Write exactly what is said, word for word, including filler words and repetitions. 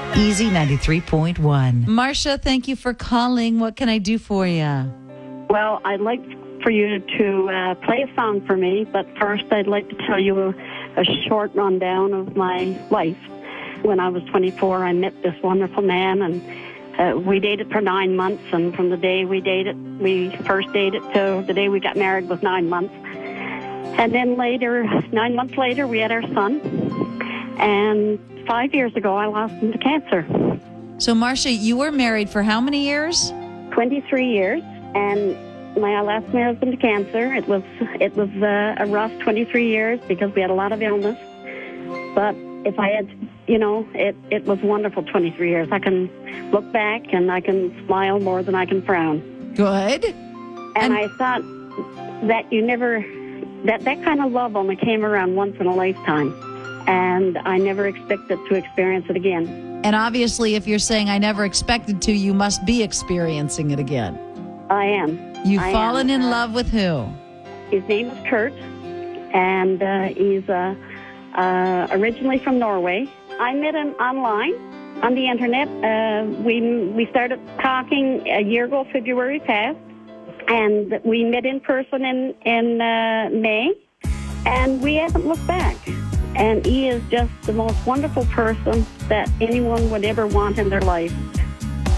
Easy ninety-three point one. Marcia, thank you for calling. What can I do for you? Well, I'd like for you to uh, play a song for me, but first I'd like to tell you a, a short rundown of my life. When I was twenty-four, I met this wonderful man, and uh, we dated for nine months, and from the day we dated, we first dated to the day we got married was nine months. And then later, nine months later, we had our son, and five years ago, I lost him to cancer. So, Marcia, you were married for how many years? twenty-three years, and my I lost my husband to cancer. It was it was uh, a rough twenty-three years because we had a lot of illness. But if I had, you know, it, it was wonderful twenty-three years. I can look back and I can smile more than I can frown. Good. And, And- I thought that you never, that that kind of love only came around once in a lifetime. And I never expected to experience it again. And obviously, if you're saying I never expected to, you must be experiencing it again. I am. You've I fallen am. in love with who? His name is Kurt, and uh, he's uh, uh, originally from Norway. I met him online on the internet. Uh, we we started talking a year ago, February passed, and we met in person in in uh, May, and we haven't looked back. And he is just the most wonderful person that anyone would ever want in their life.